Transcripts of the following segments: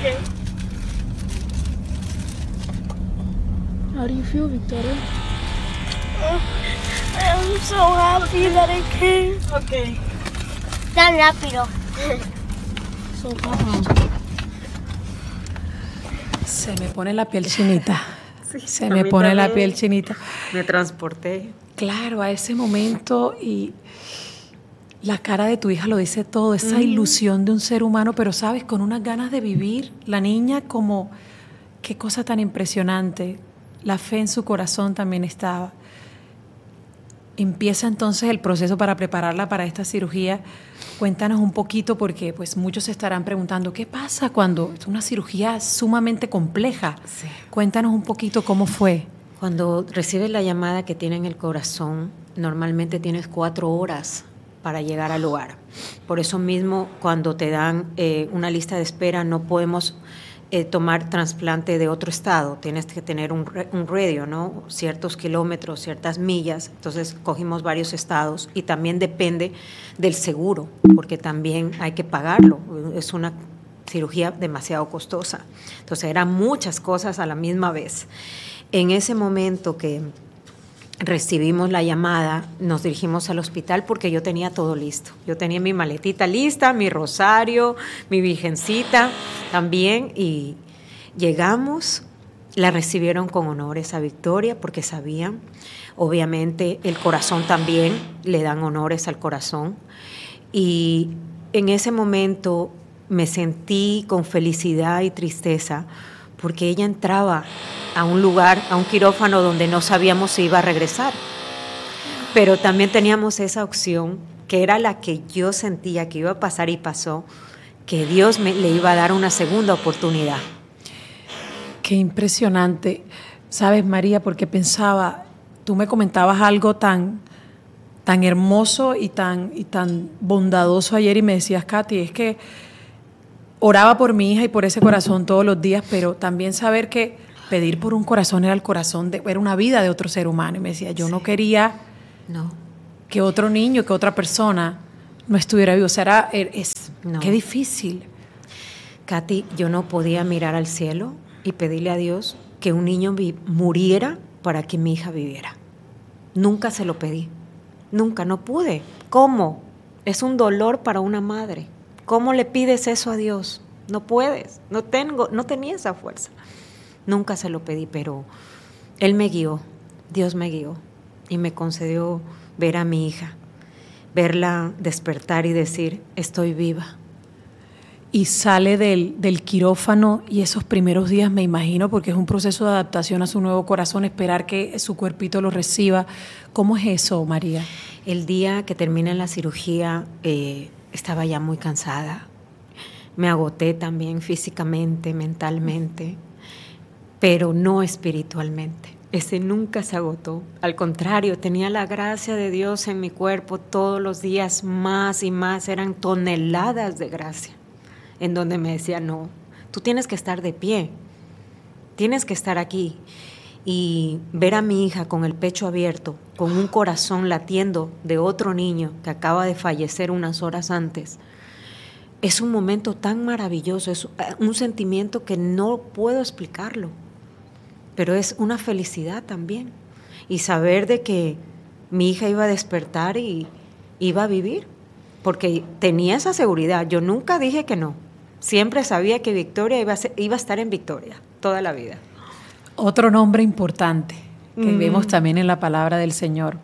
How do you feel, Victoria? I'm so happy that I came. Okay. Tan rápido. So fast. Se me pone la piel chinita. Sí, Se me pone la piel chinita. Me transporté. Claro, a ese momento, y la cara de tu hija lo dice todo, esa ilusión de un ser humano, pero sabes, con unas ganas de vivir, la niña como, qué cosa tan impresionante, la fe en su corazón también estaba. Empieza entonces el proceso para prepararla para esta cirugía. Cuéntanos un poquito, porque pues muchos se estarán preguntando, ¿qué pasa cuando es una cirugía sumamente compleja? Sí. Cuéntanos un poquito cómo fue. Cuando recibes la llamada que tiene en el corazón, normalmente tienes 4 horas para llegar al lugar. Por eso mismo, cuando te dan una lista de espera, no podemos tomar trasplante de otro estado. Tienes que tener un radio, ¿no? Ciertos kilómetros, ciertas millas. Entonces, cogimos varios estados y también depende del seguro, porque también hay que pagarlo. Es una cirugía demasiado costosa. Entonces, eran muchas cosas a la misma vez. En ese momento que recibimos la llamada, nos dirigimos al hospital porque yo tenía todo listo. Yo tenía mi maletita lista, mi rosario, mi virgencita también, y llegamos, la recibieron con honores a Victoria porque sabían, obviamente el corazón también, le dan honores al corazón, y en ese momento me sentí con felicidad y tristeza porque ella entraba a un lugar, a un quirófano donde no sabíamos si iba a regresar. Pero también teníamos esa opción, que era la que yo sentía que iba a pasar y pasó, que Dios le iba a dar una segunda oportunidad. Qué impresionante. Sabes, María, porque pensaba, tú me comentabas algo tan hermoso y tan bondadoso ayer y me decías, Katy, es que oraba por mi hija y por ese corazón todos los días, pero también saber que pedir por un corazón era el corazón, era una vida de otro ser humano. Y me decía, yo no quería que otro niño, que otra persona no estuviera vivo. O sea, qué difícil. Katy, yo no podía mirar al cielo y pedirle a Dios que un niño muriera para que mi hija viviera. Nunca se lo pedí. Nunca, no pude. ¿Cómo? Es un dolor para una madre. ¿Cómo le pides eso a Dios? No puedes, no tenía esa fuerza. Nunca se lo pedí, pero Él me guió, Dios me guió y me concedió ver a mi hija, verla despertar y decir, estoy viva. Y sale del quirófano y esos primeros días, me imagino, porque es un proceso de adaptación a su nuevo corazón, esperar que su cuerpito lo reciba. ¿Cómo es eso, María? El día que termina la cirugía, estaba ya muy cansada. Me agoté también físicamente, mentalmente, pero no espiritualmente. Ese nunca se agotó. Al contrario, tenía la gracia de Dios en mi cuerpo todos los días, más y más. Eran toneladas de gracia, en donde me decía, no, tú tienes que estar de pie, tienes que estar aquí. Y ver a mi hija con el pecho abierto, con un corazón latiendo de otro niño que acaba de fallecer unas horas antes, es un momento tan maravilloso, es un sentimiento que no puedo explicarlo, pero es una felicidad también. Y saber de que mi hija iba a despertar y iba a vivir, porque tenía esa seguridad. Yo nunca dije que no, siempre sabía que Victoria iba a estar en Victoria toda la vida. Otro nombre importante que vemos también en la palabra del Señor.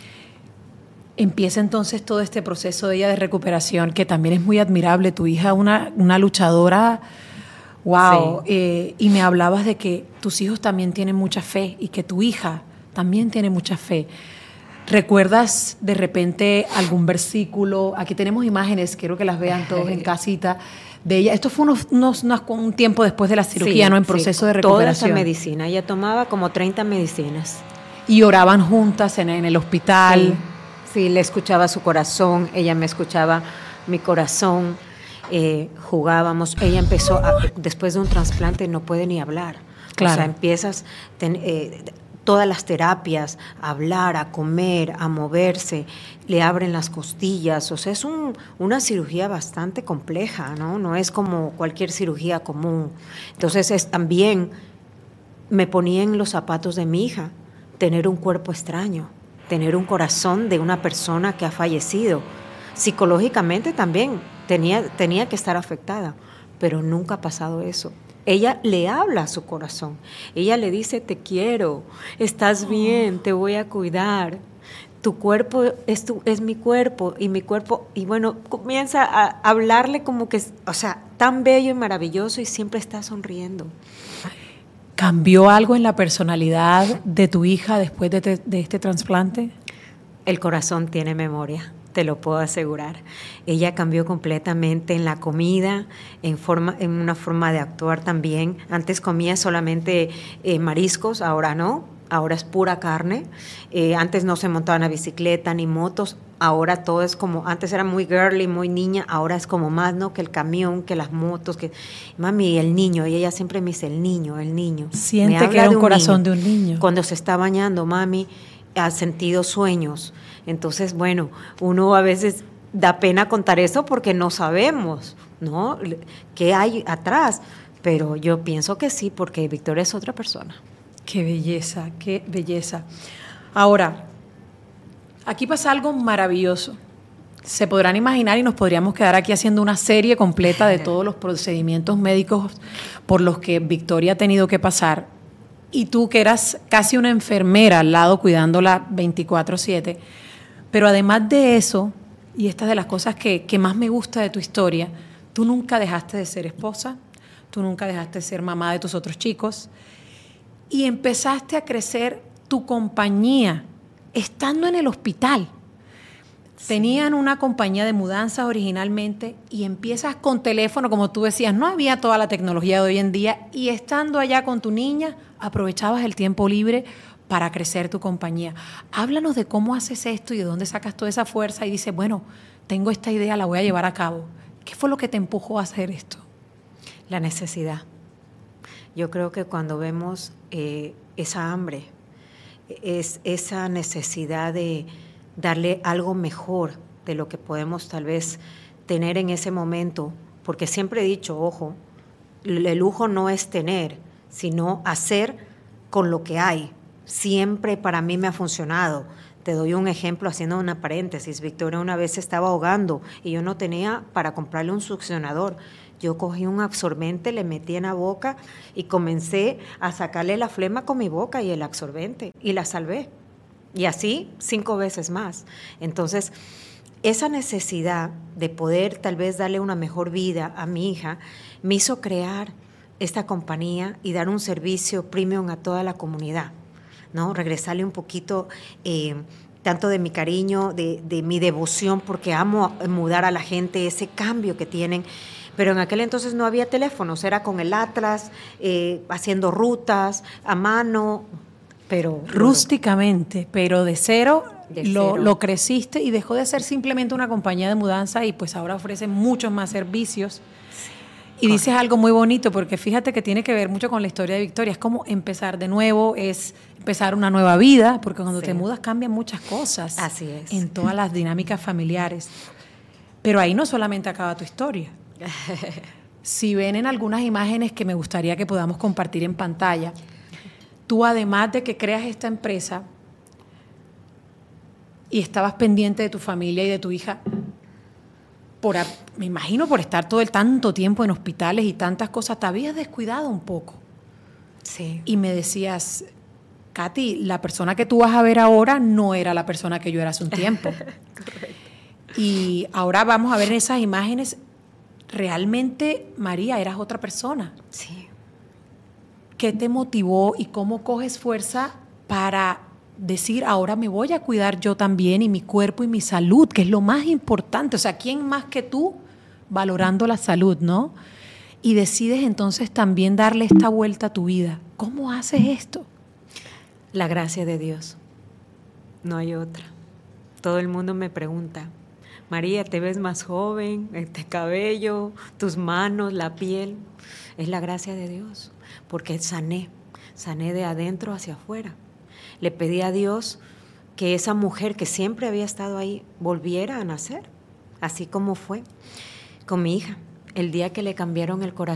Empieza entonces todo este proceso de ella de recuperación, que también es muy admirable. Tu hija, una luchadora, wow. Sí. Y me hablabas de que tus hijos también tienen mucha fe y que tu hija también tiene mucha fe. ¿Recuerdas de repente algún versículo? Aquí tenemos imágenes, quiero que las vean todos en casita, de ella. Esto fue un tiempo después de la cirugía, ¿no? En proceso de recuperación. Toda esa medicina. Ella tomaba como 30 medicinas. Y oraban juntas en el hospital. Sí, le escuchaba su corazón, ella me escuchaba mi corazón, jugábamos. Ella empezó, después de un trasplante no puede ni hablar. Claro. O sea, empiezas, todas las terapias, a hablar, a comer, a moverse, le abren las costillas, o sea, es una cirugía bastante compleja, ¿no? No es como cualquier cirugía común. Entonces también me ponía en los zapatos de mi hija, tener un cuerpo extraño, tener un corazón de una persona que ha fallecido. Psicológicamente también tenía que estar afectada, pero nunca ha pasado eso. Ella le habla a su corazón, ella le dice: te quiero, estás bien, te voy a cuidar, tu cuerpo es mi cuerpo, y bueno, comienza a hablarle como que, o sea, tan bello y maravilloso, y siempre está sonriendo. ¿Cambió algo en la personalidad de tu hija después de este trasplante? El corazón tiene memoria, te lo puedo asegurar. Ella cambió completamente en la comida, en una forma de actuar también. Antes comía solamente mariscos, ahora no, ahora es pura carne. Antes no se montaban a bicicleta ni motos, ahora todo es como, antes era muy girly, muy niña, ahora es como más, ¿no? Que el camión, que las motos, que mami, el niño, y ella siempre me dice: el niño. Siente que era un corazón de un niño. Cuando se está bañando, mami, ha sentido sueños. Entonces, bueno, uno a veces da pena contar eso porque no sabemos, ¿no?, qué hay atrás, pero yo pienso que sí, porque Victoria es otra persona. Qué belleza, qué belleza. Ahora, aquí pasa algo maravilloso. Se podrán imaginar, y nos podríamos quedar aquí haciendo una serie completa de todos los procedimientos médicos por los que Victoria ha tenido que pasar, y tú que eras casi una enfermera al lado cuidándola 24/7. Pero además de eso, y esta es de las cosas que más me gusta de tu historia, tú nunca dejaste de ser esposa, tú nunca dejaste de ser mamá de tus otros chicos, y empezaste a crecer tu compañía estando en el hospital. Sí. Tenían una compañía de mudanzas originalmente, y empiezas con teléfono, como tú decías, no había toda la tecnología de hoy en día, y estando allá con tu niña, aprovechabas el tiempo libre para crecer tu compañía. Háblanos de cómo haces esto y de dónde sacas toda esa fuerza y dices: bueno, tengo esta idea, la voy a llevar a cabo. ¿Qué fue lo que te empujó a hacer esto? La necesidad. Yo creo que cuando vemos esa hambre, es esa necesidad de darle algo mejor de lo que podemos tal vez tener en ese momento, porque siempre he dicho, ojo, el lujo no es tener, sino hacer con lo que hay. Siempre para mí me ha funcionado. Te doy un ejemplo haciendo una paréntesis. Victoria una vez se estaba ahogando y yo no tenía para comprarle un succionador. Yo cogí un absorbente, le metí en la boca y comencé a sacarle la flema con mi boca y el absorbente, y la salvé. Y así 5 veces más. Entonces, esa necesidad de poder tal vez darle una mejor vida a mi hija me hizo crear esta compañía y dar un servicio premium a toda la comunidad, ¿no? Regresarle un poquito tanto de mi cariño, de mi devoción, porque amo mudar a la gente, ese cambio que tienen. Pero en aquel entonces no había teléfonos, era con el Atlas, haciendo rutas a mano, pero rústicamente, pero de cero. Cero. Lo creciste y dejó de ser simplemente una compañía de mudanza, y pues ahora ofrece muchos más servicios. Y dices algo muy bonito, porque fíjate que tiene que ver mucho con la historia de Victoria. Es como empezar de nuevo, es empezar una nueva vida, porque cuando te mudas cambian muchas cosas. Así es. En todas las dinámicas familiares. Pero ahí no solamente acaba tu historia. Si ven en algunas imágenes que me gustaría que podamos compartir en pantalla, tú, además de que creas esta empresa y estabas pendiente de tu familia y de tu hija, me imagino por estar tanto tiempo en hospitales y tantas cosas, te habías descuidado un poco. Sí. Y me decías: Katy, la persona que tú vas a ver ahora no era la persona que yo era hace un tiempo. Correcto. Y ahora vamos a ver en esas imágenes, realmente, María, eras otra persona. Sí. ¿Qué te motivó y cómo coges fuerza para decir: ahora me voy a cuidar yo también, y mi cuerpo y mi salud, que es lo más importante? O sea, ¿quién más que tú valorando la salud, no? Y decides entonces también darle esta vuelta a tu vida. ¿Cómo haces esto? La gracia de Dios. No hay otra. Todo el mundo me pregunta: María, ¿te ves más joven? Este cabello, tus manos, la piel. Es la gracia de Dios, porque sané de adentro hacia afuera. le pedí a Dios que esa mujer que siempre había estado ahí volviera a nacer, así como fue con mi hija. El día que le cambiaron el corazón,